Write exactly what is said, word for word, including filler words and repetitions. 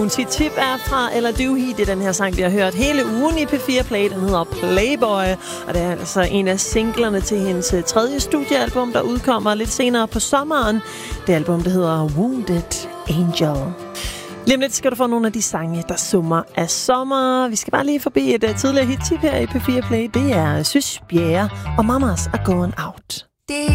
Sit tip er fra Ella Doohy. Det er den her sang, vi har hørt hele ugen i P fire Play. Den hedder Playboy, og det er altså en af singlerne til hendes tredje studiealbum, der udkommer lidt senere på sommeren. Det album, der hedder Wounded Angel. Lige om lidt skal du få nogle af de sange, der summer af sommer. Vi skal bare lige forbi et uh, tidligere hit-tip her i P fire Play. Det er Sys Bjerre og Mamas Are Going Out.